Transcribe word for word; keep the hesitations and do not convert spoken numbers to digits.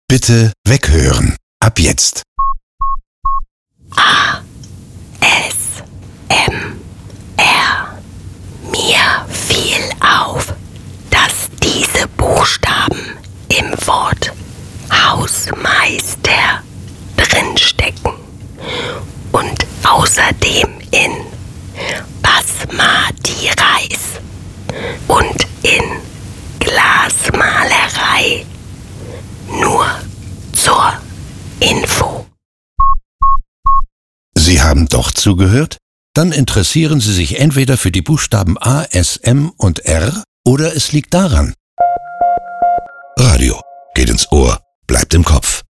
Bitte weghören. Ab jetzt. A. S. M. R. Mir fiel auf, dass diese Buchstaben im Wort Hausmeister drinstecken und außerdem in Basmati Reis und in Glasmalerei. Nur zur Info. Sie haben doch zugehört? Dann interessieren Sie sich entweder für die Buchstaben A, S, M und R oder es liegt daran. Radio geht ins Ohr, bleibt im Kopf.